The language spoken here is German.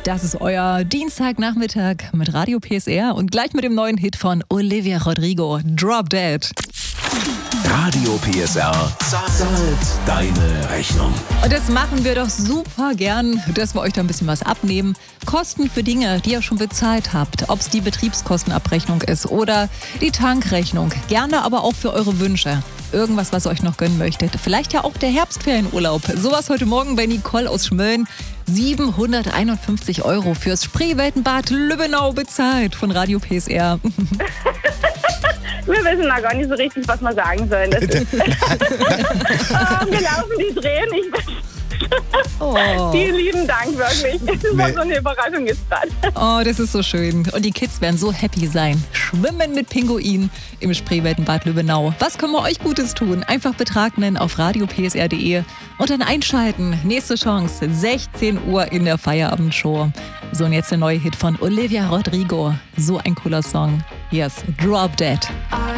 Das ist euer Dienstagnachmittag mit Radio PSR und gleich mit dem neuen Hit von Olivia Rodrigo, Drop Dead. Radio PSR zahlt deine Rechnung. Und das machen wir doch super gern, dass wir euch da ein bisschen was abnehmen. Kosten für Dinge, die ihr schon bezahlt habt. Ob es die Betriebskostenabrechnung ist oder die Tankrechnung. Gerne aber auch für eure Wünsche. Irgendwas, was ihr euch noch gönnen möchtet. Vielleicht ja auch der Herbstferienurlaub. Sowas heute Morgen bei Nicole aus Schmölln. 751 € fürs Spreeweltenbad Lübbenau bezahlt von Radio PSR. Wir wissen noch gar nicht so richtig, was wir sagen sollen. Das ist wir laufen die Tränen. Vielen lieben Dank, wirklich. Das war so eine Überraschung jetzt gerade. Oh, das ist so schön. Und die Kids werden so happy sein. Schwimmen mit Pinguinen im Spreeweltenbad Lübbenau. Was können wir euch Gutes tun? Einfach Betrag nennen auf radiopsr.de und dann einschalten. Nächste Chance, 16 Uhr in der Feierabendshow. So, und jetzt der neue Hit von Olivia Rodrigo. So ein cooler Song. Yes, Drop Dead.